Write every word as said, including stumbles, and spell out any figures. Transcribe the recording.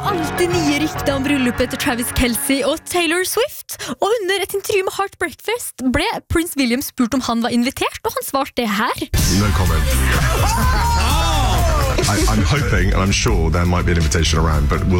alltid nye rykter om bryllupet til Travis Kelce og Taylor Swift. Og under et intervju med Heart Breakfast ble Prince William spurt om han var invitert, og han svarte det her. No comment. I, I'm hoping and I'm sure there might be an invitation around, but we'll